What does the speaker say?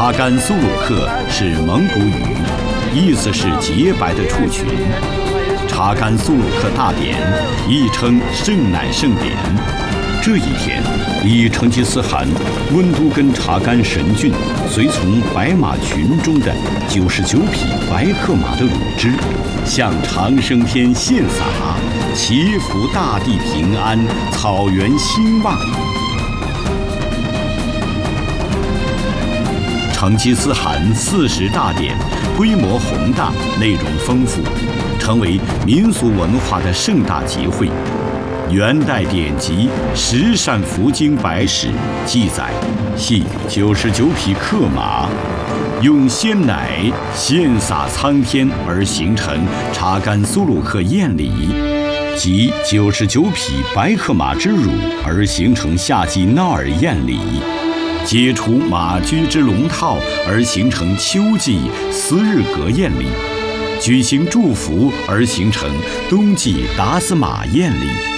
查干苏鲁克是蒙古语，意思是洁白的畜群。查干苏鲁克大典亦称圣乃圣典。这一天，以成吉思汗温都跟查干神骏随从白马群中的99匹白克马的乳汁，向长生天献洒，祈福大地平安，草原兴旺。成吉思汗40大典规模宏大，内容丰富，成为民俗文化的盛大集会。元代典籍《十善福经百史》记载，系99匹克马，用鲜奶献洒苍天而形成查干苏鲁克宴礼，即99匹白克马之乳而形成夏季纳尔宴礼，解除马驹之龙套而形成秋季斯日格宴礼，举行祝福而形成冬季达斯马宴礼。